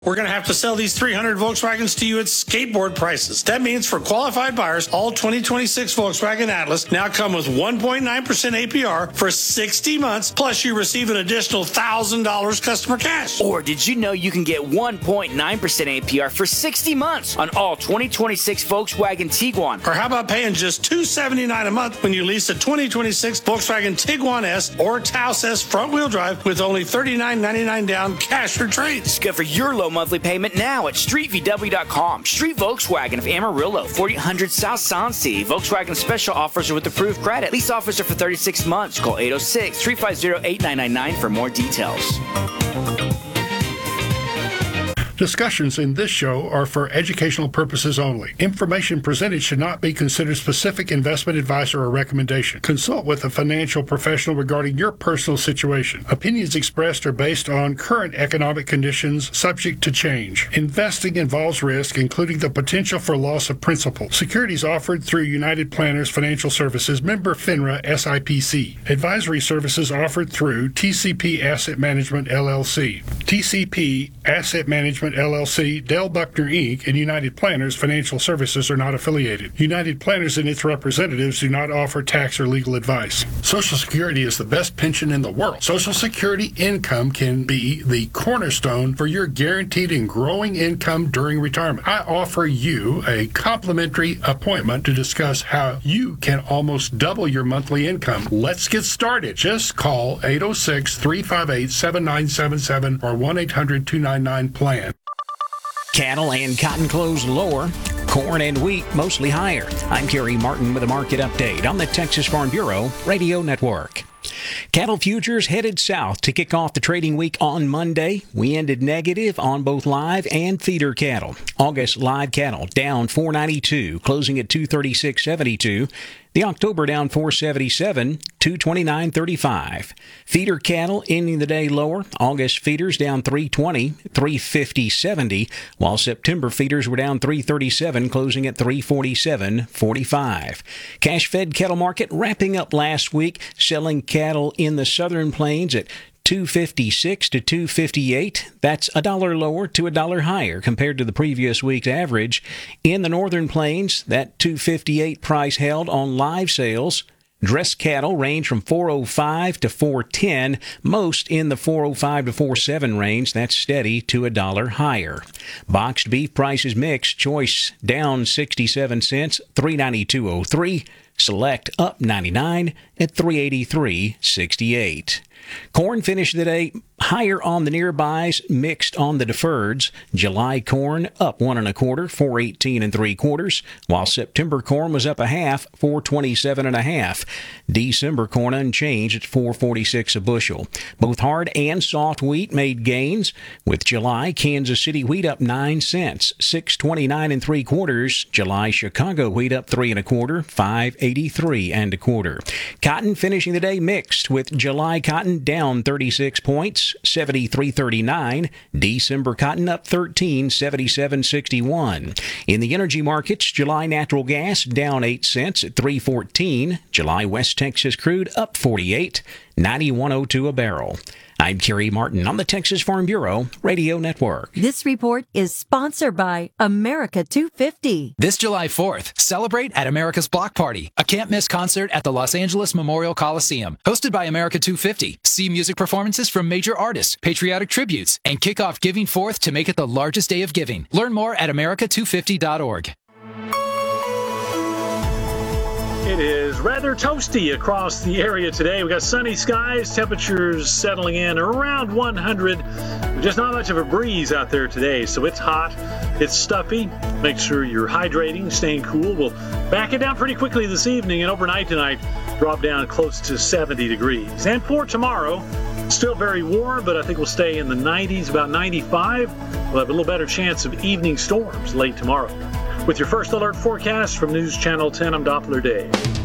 We're going to have to sell these 300 Volkswagens to you at skateboard prices. That means for qualified buyers, all 2026 Volkswagen Atlas now come with 1.9% APR for 60 months, plus you receive an additional $1,000 customer cash. Or did you know you can get 1.9% APR for 60 months on all 2026 Volkswagen Tiguan? Or how about paying just $279 a month when you lease a 2026 Volkswagen Tiguan S or Taos S front-wheel drive with only $39.99 down cash for trade? Discover your low monthly payment now at StreetVW.com. Street Volkswagen of Amarillo, 4800 South Sansi. Volkswagen special offers are with approved credit. Lease offers are for 36 months. Call 806-350-8999 for more details. Discussions in this show are for educational purposes only. Information presented should not be considered specific investment advice or a recommendation. Consult with a financial professional regarding your personal situation. Opinions expressed are based on current economic conditions subject to change. Investing involves risk, including the potential for loss of principal. Securities offered through United Planners Financial Services, member FINRA SIPC. Advisory services offered through TCP Asset Management LLC. TCP Asset Management LLC, Dell Buckner Inc., and United Planners Financial Services are not affiliated. United Planners and its representatives do not offer tax or legal advice. Social Security is the best pension in the world. Social Security income can be the cornerstone for your guaranteed and growing income during retirement. I offer you a complimentary appointment to discuss how you can almost double your monthly income. Let's get started. Just call 806-358-7977 or 1-800-299-PLAN. Cattle and cotton closed lower. Corn and wheat mostly higher. I'm Kerry Martin with a market update on the Texas Farm Bureau Radio Network. Cattle futures headed south to kick off the trading week on Monday. We ended negative on both live and feeder cattle. August live cattle down $4.92, closing at $236.72. The October down $4.77, $229.35. Feeder cattle ending the day lower. August feeders down $3.20, $350.70, while September feeders were down $3.37, closing at $347.45. Cash fed cattle market wrapping up last week, selling cattle in the southern plains at $256 to $258. That's $1 lower to $1 higher compared to the previous week's average. In the northern plains, that $258 price held on live sales. Dressed cattle range from $405 to $410, most in the $405 to $407 range. That's steady to $1 higher. Boxed beef prices mixed. Choice down 67 cents, $392.03. Select up 99 at $383.68. Corn finished the day higher on the nearbys, mixed on the deferreds. July corn up 1 1/4, $4.18 3/4, while September corn was up a half, $4.27 1/2. December corn unchanged at $4.46 a bushel. Both hard and soft wheat made gains, with July Kansas City wheat up 9 cents, $6.29 3/4. July Chicago wheat up 3 1/4, $5.83 1/4. Cotton finishing the day mixed, with July cotton down 36 points, $73.39. December cotton up 13, $77.61. In the energy markets, July natural gas down 8 cents at $3.14. July West Texas crude up 48, $91.02 a barrel. I'm Kerry Martin on the Texas Farm Bureau Radio Network. This report is sponsored by America 250. This July 4th, celebrate at America's Block Party, a can't-miss concert at the Los Angeles Memorial Coliseum. Hosted by America 250. See music performances from major artists, patriotic tributes, and kick off Giving Forth to make it the largest day of giving. Learn more at america250.org. It is rather toasty across the area today. We've got sunny skies, temperatures settling in around 100. Just not much of a breeze out there today, so it's hot, it's stuffy. Make sure you're hydrating, staying cool. We'll back it down pretty quickly this evening, and overnight tonight, drop down close to 70 degrees. And for tomorrow, still very warm, but I think we'll stay in the 90s, about 95. We'll have a little better chance of evening storms late tomorrow. With your first alert forecast from News Channel 10, I'm Doppler Dave.